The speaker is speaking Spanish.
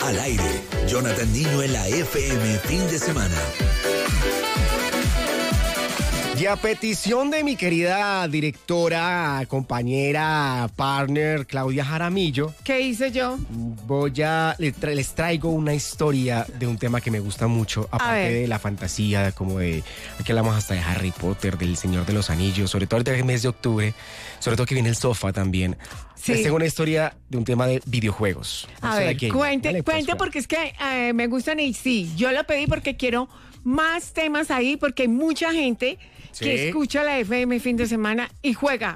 Al aire, Jonathan Nino en la FM fin de semana. Y a petición de mi querida directora, compañera, partner, Claudia Jaramillo, ¿Qué hice yo? les traigo una historia de un tema que me gusta mucho, aparte de la fantasía, como de, aquí hablamos hasta de Harry Potter, del Señor de los Anillos, sobre todo el mes de octubre, sobre todo que viene el sofá también. Sí. Les tengo una historia de un tema de videojuegos. A ver, cuente Pues, porque es que me gustan y sí, yo lo pedí porque quiero más temas ahí porque hay mucha gente que escucha la FM fin de semana y juega